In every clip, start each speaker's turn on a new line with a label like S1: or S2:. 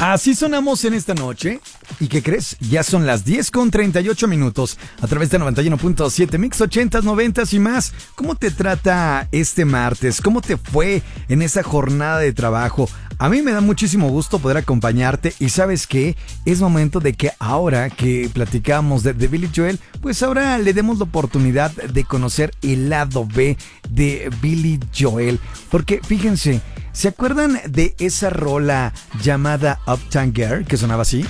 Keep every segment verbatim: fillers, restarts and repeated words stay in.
S1: Así sonamos en esta noche. ¿Y qué crees? Ya son las diez con treinta y ocho minutos a través de noventa y uno punto siete Mix ochentas, noventas y más. ¿Cómo te trata este martes? ¿Cómo te fue en esa jornada de trabajo? A mí me da muchísimo gusto poder acompañarte y ¿sabes qué? Es momento de que ahora que platicamos de, de Billy Joel, pues ahora le demos la oportunidad de conocer el lado B de Billy Joel. Porque fíjense, ¿se acuerdan de esa rola llamada Uptown Girl que sonaba así?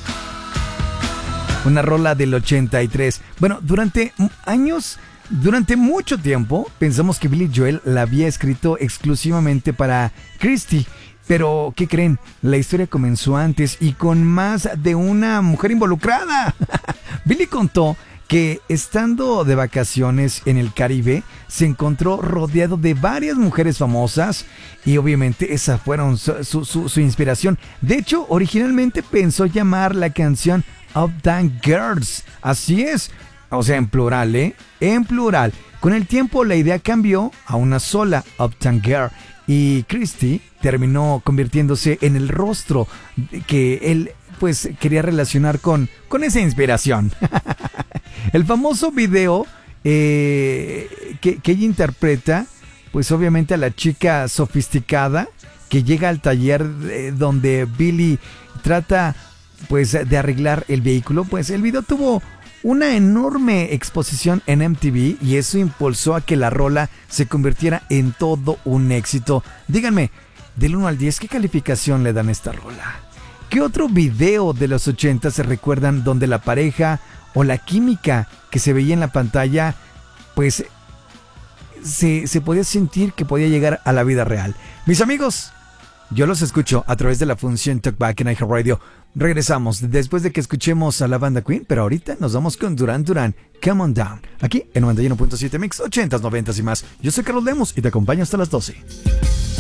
S1: Una rola del ochenta y tres. Bueno, durante años, durante mucho tiempo, pensamos que Billy Joel la había escrito exclusivamente para Christy. Pero, ¿qué creen? La historia comenzó antes y con más de una mujer involucrada. Billy contó que estando de vacaciones en el Caribe, se encontró rodeado de varias mujeres famosas y obviamente esas fueron su, su, su, su inspiración. De hecho, originalmente pensó llamar la canción Uptown Girls. Así es, o sea, en plural, ¿eh? En plural. Con el tiempo la idea cambió a una sola, Uptown Girl, y Christy terminó convirtiéndose en el rostro que él pues quería relacionar con, con esa inspiración. El famoso video eh, que, que ella interpreta, pues obviamente a la chica sofisticada que llega al taller eh, donde Billy trata pues de arreglar el vehículo, pues el video tuvo una enorme exposición en M T V y eso impulsó a que la rola se convirtiera en todo un éxito. Díganme, del uno al diez, ¿qué calificación le dan a esta rola? ¿Qué otro video de los ochenta se recuerdan donde la pareja o la química que se veía en la pantalla, pues se, se podía sentir que podía llegar a la vida real? Mis amigos, yo los escucho a través de la función Talkback en iHeartRadio. Regresamos después de que escuchemos a la banda Queen, pero ahorita nos vamos con Duran Duran, Come On Down, aquí en noventa y uno punto siete Mix, ochentas, noventas y más. Yo soy Carlos Lemos y te acompaño hasta las doce.